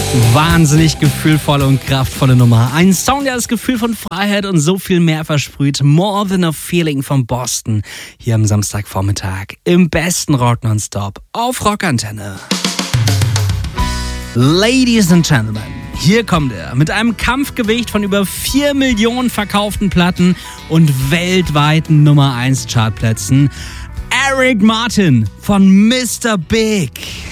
Wahnsinnig gefühlvolle und kraftvolle Nummer. Ein Song, der das Gefühl von Freiheit und so viel mehr versprüht. More Than a Feeling von Boston. Hier am Samstagvormittag im besten Rock Nonstop auf Rockantenne. Ladies and Gentlemen, hier kommt er mit einem Kampfgewicht von über 4 Millionen verkauften Platten und weltweiten Nummer 1 Chartplätzen. Eric Martin von Mr. Big.